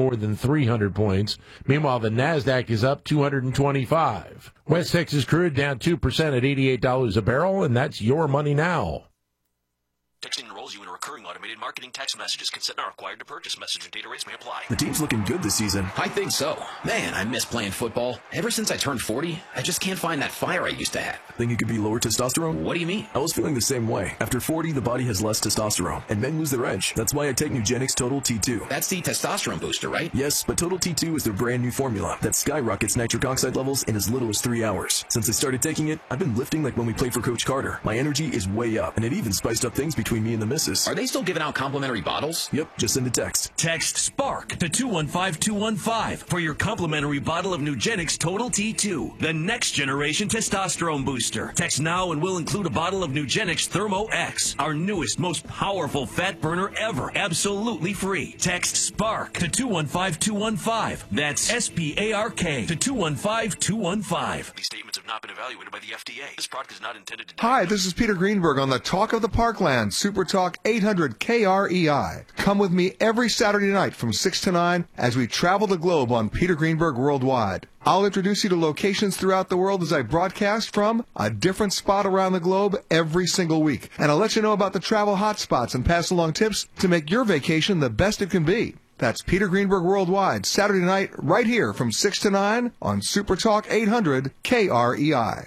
more than 300 points. Meanwhile, the NASDAQ is up 225. West Texas crude down 2% at $88 a barrel, and that's your money now. Texting enrolls you in a recurring automated marketing text messages. Consent not required to purchase. Message and data rates may apply. The team's looking good this season. I think so. Man, I miss playing football. Ever since I turned 40, I just can't find that fire I used to have. Think it could be lower testosterone? What do you mean? I was feeling the same way. After 40, the body has less testosterone, and men lose their edge. That's why I take Nugenix Total T2. That's the testosterone booster, right? Yes, but Total T2 is their brand new formula that skyrockets nitric oxide levels in as little as 3 hours. Since I started taking it, I've been lifting like when we played for Coach Carter. My energy is way up, and it even spiced up things between me and the missus. Are they still giving out complimentary bottles? Yep, just send a text. Text SPARK to 215-215 for your complimentary bottle of Nugenix Total T2, the next generation testosterone booster. Text now and we'll include a bottle of Nugenix Thermo X, our newest, most powerful fat burner ever, absolutely free. Text SPARK to 215-215. That's SPARK to 215-215. These statements have not been evaluated by the FDA. This product is not intended to... Hi, this is Peter Greenberg on the Talk of the Parkland, Super Talk 800 KREI. Come with me every Saturday night from 6 to 9 as we travel the globe on Peter Greenberg Worldwide. I'll introduce you to locations throughout the world as I broadcast from a different spot around the globe every single week. And I'll let you know about the travel hotspots and pass along tips to make your vacation the best it can be. That's Peter Greenberg Worldwide, Saturday night, right here from 6 to 9 on Super Talk 800 KREI.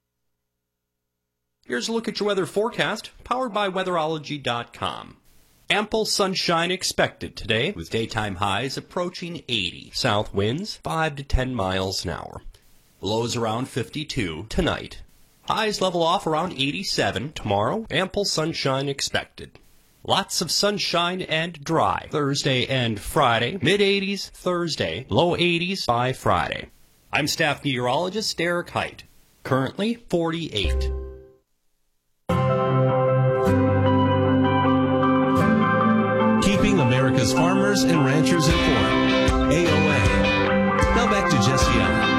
Here's a look at your weather forecast, powered by Weatherology.com. Ample sunshine expected today, with daytime highs approaching 80. South winds 5 to 10 miles an hour. Lows around 52 tonight. Highs level off around 87 tomorrow. Ample sunshine expected. Lots of sunshine and dry Thursday and Friday. Mid-80s Thursday, low 80s by Friday. I'm staff meteorologist Derek Height. Currently 48. Keeping America's farmers and ranchers informed. AOA. Now back to Jesse Allen.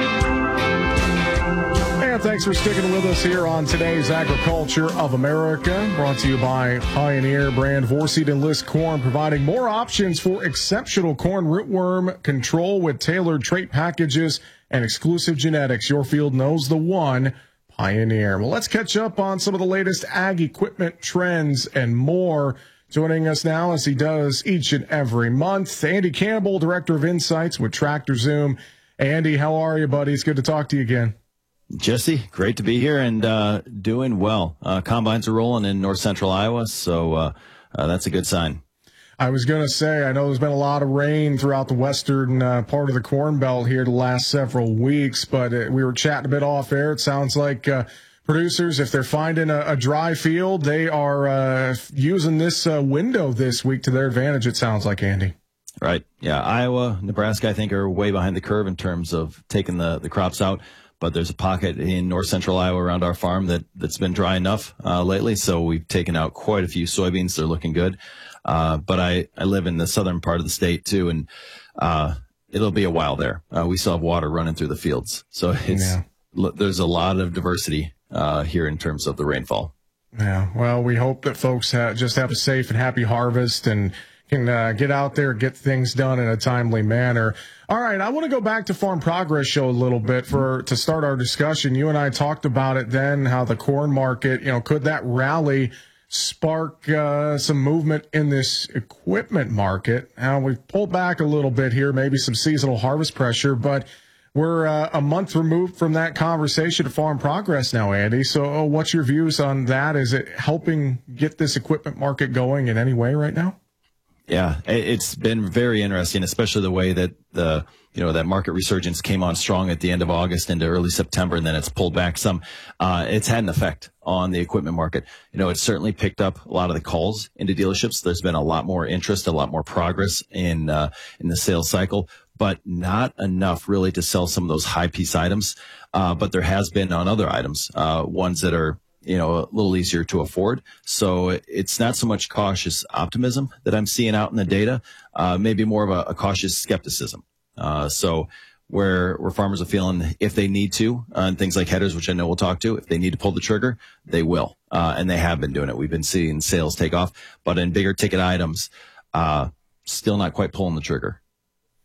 And thanks for sticking with us here on today's Agriculture of America, brought to you by Pioneer brand Vorseed Enlist Corn, providing more options for exceptional corn rootworm control with tailored trait packages and exclusive genetics. Your field knows the one, Pioneer. Well, let's catch up on some of the latest ag equipment trends and more. Joining us now, as he does each and every month, Andy Campbell, Director of Insights with Tractor Zoom. Andy, how are you, buddy? It's good to talk to you again. Jesse, great to be here and doing well. Combines are rolling in north central Iowa, so that's a good sign. I was going to say, I know there's been a lot of rain throughout the western part of the Corn Belt here the last several weeks, but we were chatting a bit off air. It sounds like producers, if they're finding a dry field, they are using this window this week to their advantage, it sounds like, Andy. Right. Yeah, Iowa, Nebraska, I think, are way behind the curve in terms of taking the crops out. But there's a pocket in north central Iowa around our farm that's been dry enough lately, so we've taken out quite a few soybeans. They're looking good. But I live in the southern part of the state, too, and it'll be a while there. We still have water running through the fields. So there's a lot of diversity here in terms of the rainfall. Yeah, well, we hope that folks just have a safe and happy harvest and can get out there and get things done in a timely manner. All right, I want to go back to Farm Progress Show a little bit to start our discussion. You and I talked about it then, how the corn market, could that rally spark some movement in this equipment market? Now, we've pulled back a little bit here, maybe some seasonal harvest pressure, but we're a month removed from that conversation at Farm Progress now, Andy. So what's your views on that? Is it helping get this equipment market going in any way right now? Yeah, it's been very interesting, especially the way that that market resurgence came on strong at the end of August into early September, and then it's pulled back some. It's had an effect on the equipment market. It's certainly picked up a lot of the calls into dealerships. There's been a lot more interest, a lot more progress in the sales cycle, but not enough really to sell some of those high piece items. But there has been on other items, ones that are a little easier to afford. So it's not so much cautious optimism that I'm seeing out in the data, maybe more of a cautious skepticism. So where farmers are feeling if they need to, and things like headers, which I know we'll talk to, if they need to pull the trigger, they will. And they have been doing it. We've been seeing sales take off, but in bigger ticket items, still not quite pulling the trigger.